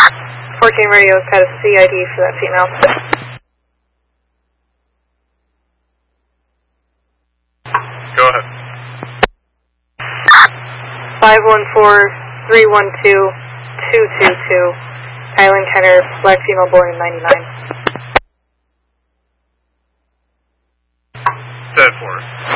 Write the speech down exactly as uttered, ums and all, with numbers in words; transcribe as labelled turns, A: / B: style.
A: fourteen radio has got a C I D for that female.
B: Go ahead.
A: five one four, three one two, two two two. Kylan Kenner, black female, born in ninety-nine.
B: ten four.